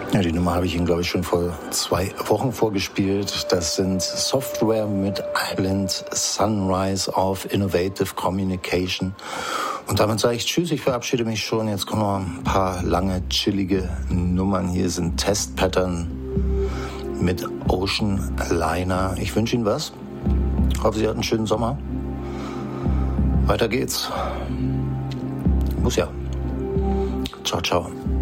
Ja, die Nummer habe ich Ihnen, glaube ich, schon vor 2 Wochen vorgespielt. Das sind Software mit Island Sunrise auf Innovative Communication. Und damit sage ich Tschüss, ich verabschiede mich schon. Jetzt kommen noch ein paar lange, chillige Nummern. Hier sind Test Pattern mit Ocean Liner. Ich wünsche Ihnen was. Ich hoffe, Sie hatten einen schönen Sommer. Weiter geht's. Muss ja. Ciao, ciao.